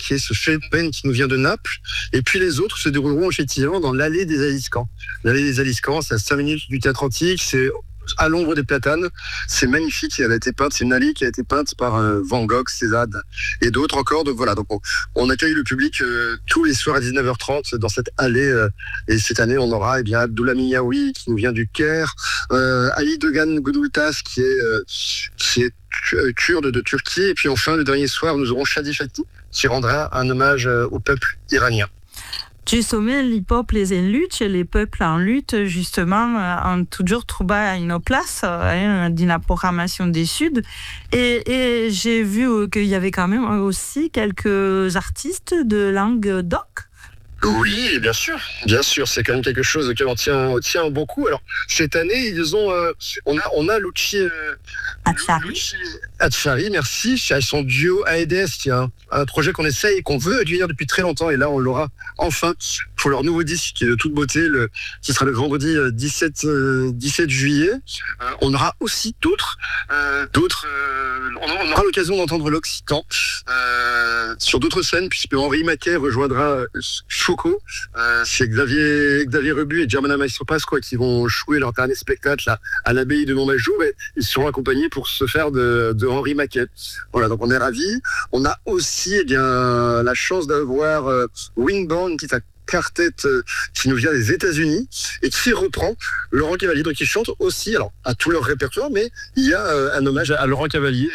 qui est ce phénomène qui nous vient de Naples. Et puis les autres se dérouleront effectivement dans l'allée des Aliscamps. L'allée des Aliscamps, c'est à 5 minutes du Théâtre Antique, c'est à l'ombre des platanes. C'est magnifique, elle a été peinte, c'est une allée qui a été peinte par Van Gogh, Cézanne et d'autres encore. Donc voilà, donc on accueille le public tous les soirs à 19h30 dans cette allée. Et cette année, on aura Abdullah Miyaoui qui nous vient du Caire, Ali Dogan Godoultas qui est kurde de Turquie. Et puis enfin, le dernier soir, nous aurons Shadi Fati qui rendra un hommage au peuple iranien. Justement, les peuples en lutte, les peuples en lutte, justement, ont toujours trouvé une place dans la programmation des Suds. Et j'ai vu qu'il y avait quand même aussi quelques artistes de langue d'oc. Oui, bien sûr, c'est quand même quelque chose auquel on tient beaucoup. Alors cette année, on a Luci Hatchari, merci, à son duo AEDS, qui est un projet qu'on essaye et qu'on veut accueillir depuis très longtemps, et là on l'aura enfin pour leur nouveau disque qui est de toute beauté, qui sera le vendredi 17 juillet. On aura aussi d'autres. On aura l'occasion d'entendre l'Occitan sur d'autres scènes, puisque Henri Maquet rejoindra Choco. C'est Xavier Rebu et Germana Maestro Pasqua qui vont jouer leur dernier spectacle à l'abbaye de Montmajou, mais ils seront accompagnés pour se faire de Henri Maquet. Voilà, donc on est ravis. On a aussi la chance d'avoir Wingborn, qui est un quartet qui nous vient des États-Unis et qui reprend Laurent Cavalier, donc qui chante aussi, alors à tout leur répertoire, mais il y a un hommage à Laurent Cavalier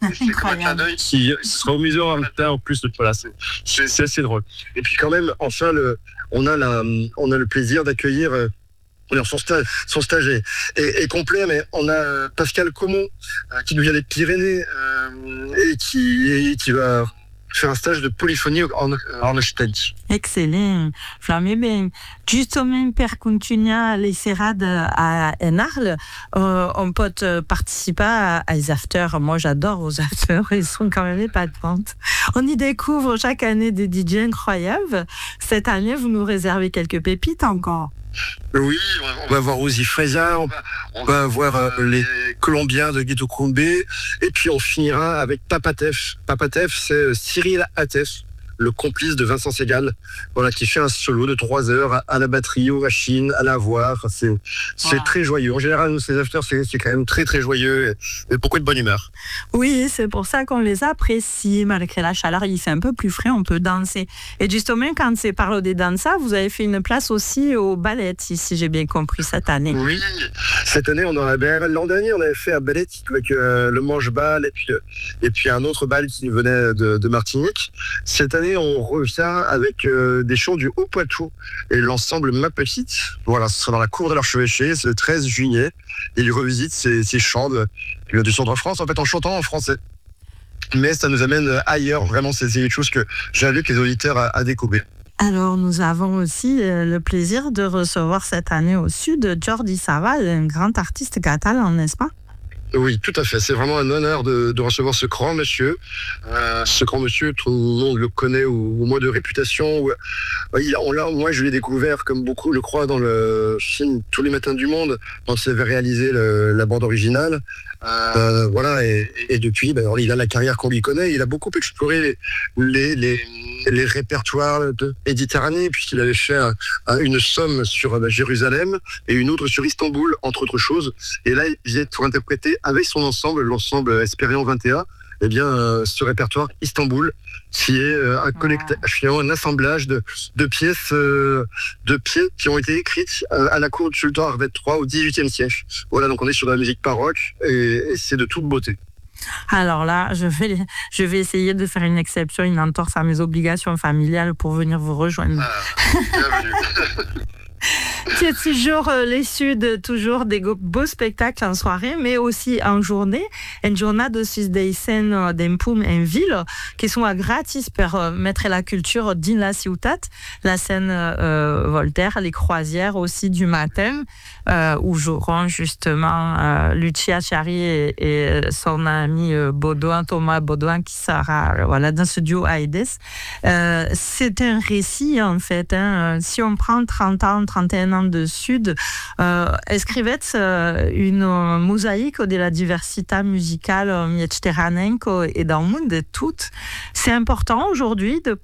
qui sera au musée en plus. Voilà, c'est assez drôle. Et puis quand même, enfin, on a le plaisir d'accueillir. Son stage est complet, mais on a Pascal Comon qui nous vient des Pyrénées et qui va faire un stage de polyphonie en Arnhem. Excellent. Flamme bien. Justement, per continuer les serrades à Arles, on peut participer à les afters. Moi, j'adore aux afters. Ils sont quand même épatantes. On y découvre chaque année des DJ incroyables. Cette année, vous nous réservez quelques pépites encore. Oui, on va voir Ozzy Freza, on va voir les Colombiens de Gueto Kumbe, et puis on finira avec Papatef. Papatef, c'est Cyril Atef, le complice de Vincent Segal, voilà, qui fait un solo de 3 heures à la batterie, aux machines, à la voix. C'est très joyeux. En général, nous, ces afters, c'est quand même très très joyeux et beaucoup de bonne humeur. Oui, c'est pour ça qu'on les apprécie. Malgré la chaleur, il fait un peu plus frais, on peut danser. Et justement, quand c'est parle des dansa, vous avez fait une place aussi au ballet, si j'ai bien compris, cette année. Oui, cette année, l'an dernier, on avait fait un ballet avec le manche-bal et puis un autre bal qui venait de Martinique. Cette année, on revient avec des chants du Haut-Poitou et l'ensemble Ma Petite. Voilà, ce sera dans la cour de l'archevêché, c'est le 13 juillet. Et ils revisitent ces chants du centre de France, en fait, en chantant en français. Mais ça nous amène ailleurs. Vraiment, c'est quelque chose que j'invite les auditeurs à découvrir. Alors, nous avons aussi le plaisir de recevoir cette année au Sud Jordi Savall, un grand artiste catalan, n'est-ce pas? Oui, tout à fait. C'est vraiment un honneur de recevoir ce grand monsieur. Tout le monde le connaît, ou moins de réputation. Moi, je l'ai découvert, comme beaucoup le croient, dans le film Tous les matins du monde, quand il avait réalisé la bande originale. Voilà, et depuis, il a la carrière qu'on lui connaît. Il a beaucoup exploré les répertoires de Méditerranée, puisqu'il avait fait une somme sur Jérusalem et une autre sur Istanbul, entre autres choses. Et là, il vient pour interpréter avec son l'ensemble Espérion 21, ce répertoire Istanbul, qui est un assemblage de pièces qui ont été écrites à la cour du sultan Ahmed III au XVIIIe siècle. Voilà, donc on est sur de la musique baroque et c'est de toute beauté. Alors là, je vais essayer de faire une exception, une entorse à mes obligations familiales pour venir vous rejoindre. Bienvenue. C'est toujours les Suds, toujours des beaux spectacles en soirée, mais aussi en journée. Une journée de Susdeisen d'Empum en ville, qui sont gratis pour mettre la culture dans la ciutat. La scène Voltaire, les croisières aussi du matin, où joueront justement Lucia Chari et son ami Thomas Baudouin, qui sera dans ce duo AEDS. C'est un récit, en fait. Si on prend 31 ans de Sud, escrivait une mosaïque de la diversité musicale méditerranéenne et dans le monde de toutes. C'est important aujourd'hui de